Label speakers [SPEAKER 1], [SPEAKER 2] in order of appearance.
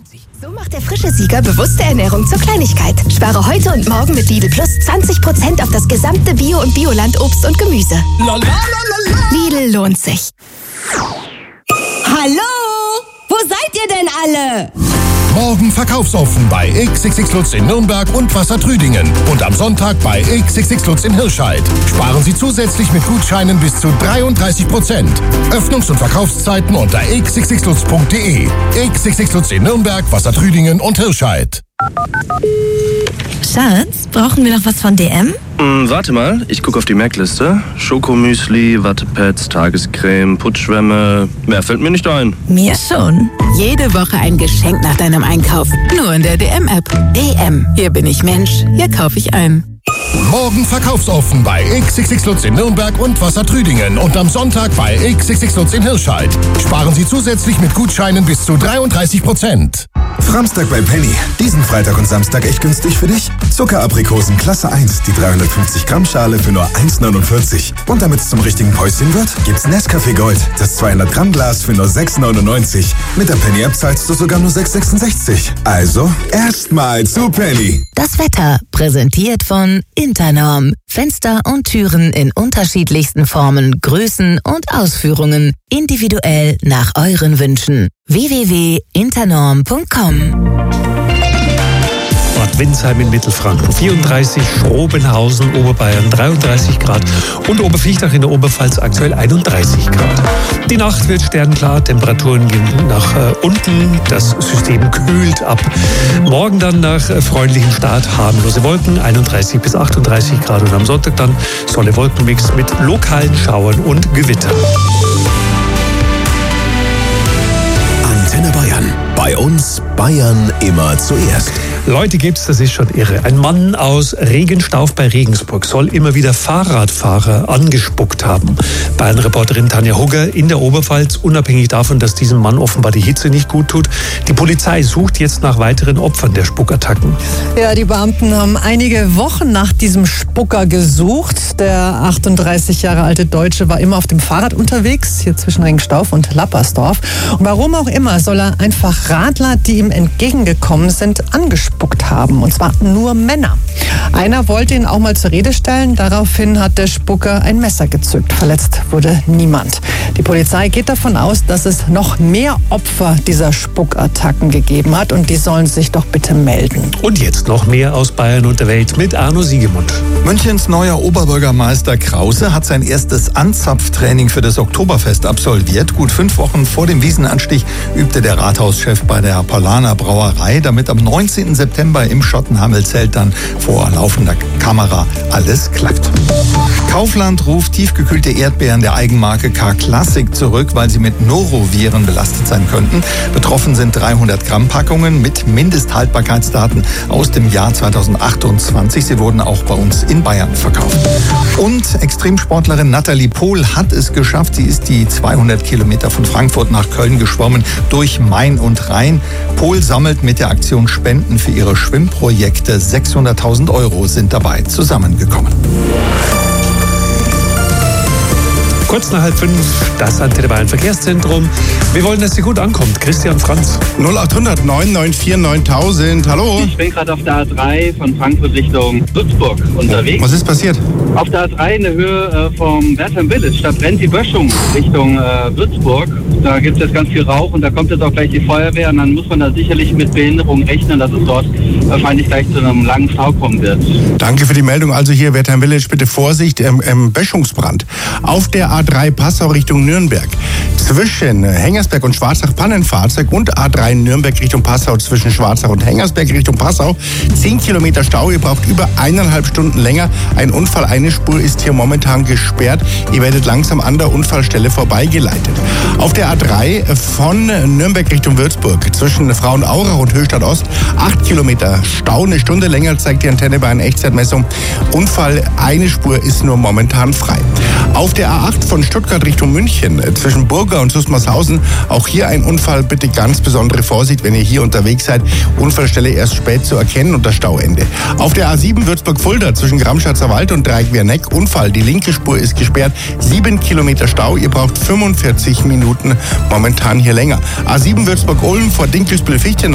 [SPEAKER 1] So macht der frische Sieger bewusste Ernährung zur Kleinigkeit. Spare heute und morgen mit Lidl Plus 20% auf das gesamte Bio- und Bioland-Obst und Gemüse. Lidl lohnt sich.
[SPEAKER 2] Hallo? Wo seid ihr denn alle?
[SPEAKER 3] Morgen verkaufsoffen bei XXX Lutz in Nürnberg und Wassertrüdingen. Und am Sonntag bei XXX Lutz in Hirscheid. Sparen Sie zusätzlich mit Gutscheinen bis zu 33%. Öffnungs- und Verkaufszeiten unter xxxlutz.de. XXX Lutz in Nürnberg, Wassertrüdingen und Hirscheid.
[SPEAKER 2] Schatz, brauchen wir noch was von DM?
[SPEAKER 4] Warte mal, ich gucke auf die Merkliste. Schokomüsli, Wattepads, Tagescreme, Putzschwämme. Mehr fällt mir nicht ein.
[SPEAKER 2] Mir schon.
[SPEAKER 5] Jede Woche ein Geschenk nach deinem Einkauf. Nur in der DM-App. DM. Hier bin ich Mensch. Hier kaufe ich ein.
[SPEAKER 3] Morgen verkaufsoffen bei XXX Lutz in Nürnberg und Wassertrüdingen und am Sonntag bei XXX Lutz in Hirscheid. Sparen Sie zusätzlich mit Gutscheinen bis zu 33%.
[SPEAKER 6] Framstag bei Penny. Diesen Freitag und Samstag echt günstig für dich? Zuckeraprikosen Klasse 1, die 350 Gramm Schale für nur 1,49. Und damit es zum richtigen Päuschen wird, gibt's Nescafé Gold, das 200 Gramm Glas für nur 6,99. Mit der Penny App zahlst du sogar nur 6,66. Also erstmal zu Penny.
[SPEAKER 5] Das Wetter präsentiert von Internorm. Fenster und Türen in unterschiedlichsten Formen, Größen und Ausführungen. Individuell nach euren Wünschen. www.internorm.com.
[SPEAKER 7] Bad Windsheim in Mittelfranken 34, Schrobenhausen, Oberbayern 33 Grad und Oberviechtach in der Oberpfalz aktuell 31 Grad. Die Nacht wird sternklar, Temperaturen gehen nach unten, das System kühlt ab. Morgen dann nach freundlichem Start harmlose Wolken, 31 bis 38 Grad und am Sonntag dann Sonne Wolkenmix mit lokalen Schauern und Gewittern.
[SPEAKER 8] Antenne Bayern. Bei uns Bayern immer zuerst.
[SPEAKER 7] Leute gibt's, das ist schon irre. Ein Mann aus Regenstauf bei Regensburg soll immer wieder Fahrradfahrer angespuckt haben. Bayern-Reporterin Tanja Hugger in der Oberpfalz, unabhängig davon, dass diesem Mann offenbar die Hitze nicht gut tut. Die Polizei sucht jetzt nach weiteren Opfern der Spuckattacken.
[SPEAKER 9] Ja, die Beamten haben einige Wochen nach diesem Spucker gesucht. Der 38 Jahre alte Deutsche war immer auf dem Fahrrad unterwegs, hier zwischen Regenstauf und Lappersdorf. Und warum auch immer soll er einfach Radler, die ihm entgegengekommen sind, angespuckt haben. Und zwar nur Männer. Einer wollte ihn auch mal zur Rede stellen. Daraufhin hat der Spucker ein Messer gezückt. Verletzt wurde niemand. Die Polizei geht davon aus, dass es noch mehr Opfer dieser Spuckattacken gegeben hat. Und die sollen sich doch bitte melden.
[SPEAKER 7] Und jetzt noch mehr aus Bayern und der Welt mit Arno Siegemund.
[SPEAKER 10] Münchens neuer Oberbürgermeister Krause hat sein erstes Anzapftraining für das Oktoberfest absolviert. Gut 5 Wochen vor dem Wiesenanstich übte der Rathauschef bei der Paulaner Brauerei, damit am 19. September im Schottenhamel-Zelt dann vor laufender Kamera alles klappt. Kaufland ruft tiefgekühlte Erdbeeren der Eigenmarke K-Classic zurück, weil sie mit Noroviren belastet sein könnten. Betroffen sind 300 Gramm Packungen mit Mindesthaltbarkeitsdaten aus dem Jahr 2028. Sie wurden auch bei uns in Bayern verkauft. Und Extremsportlerin Nathalie Pohl hat es geschafft. Sie ist die 200 Kilometer von Frankfurt nach Köln geschwommen durch Main und Rhein. Pohl sammelt mit der Aktion Spenden für ihre Schwimmprojekte. 600.000 € sind dabei zusammengekommen.
[SPEAKER 7] Kurz nach 4:30, das Antenne Bayern Verkehrszentrum. Wir wollen, dass sie gut ankommt. Christian Franz.
[SPEAKER 11] 0800 994 9000. Hallo.
[SPEAKER 12] Ich bin gerade auf der A3 von Frankfurt Richtung Würzburg unterwegs.
[SPEAKER 11] Was ist passiert?
[SPEAKER 12] Auf der A3 in der Höhe vom Wertheim Village. Da brennt die Böschung Richtung Würzburg. Da gibt es jetzt ganz viel Rauch und da kommt jetzt auch gleich die Feuerwehr. Und dann muss man da sicherlich mit Behinderung rechnen, dass es dort wahrscheinlich gleich zu einem langen Stau kommen wird.
[SPEAKER 11] Danke für die Meldung. Also hier Wertheim Village, bitte Vorsicht, Böschungsbrand. Auf der A3 Passau Richtung Nürnberg. Zwischen Hengersberg und Schwarzach Pannenfahrzeug und A3 Nürnberg Richtung Passau zwischen Schwarzach und Hengersberg Richtung Passau. 10 Kilometer Stau, ihr braucht über 1,5 Stunden länger. Ein Unfall, eine Spur ist hier momentan gesperrt. Ihr werdet langsam an der Unfallstelle vorbeigeleitet. Auf der A3 von Nürnberg Richtung Würzburg zwischen Frauenaurach und Höchstadt Ost 8 Kilometer Stau, eine Stunde länger, zeigt die Antenne bei einer Echtzeitmessung. Unfall, eine Spur ist nur momentan frei. Auf der A8 von Stuttgart Richtung München zwischen Burga und Susmarshausen, auch hier ein Unfall, bitte ganz besondere Vorsicht, wenn ihr hier unterwegs seid. Unfallstelle erst spät zu erkennen und das Stauende. Auf der A7 Würzburg-Fulda zwischen Gramschatzer Wald und Dreieck-Werneck, Unfall, die linke Spur ist gesperrt, 7 Kilometer Stau, ihr braucht 45 Minuten momentan hier länger. A7 Würzburg-Ulm vor Dinkelsbühl-Fichtenau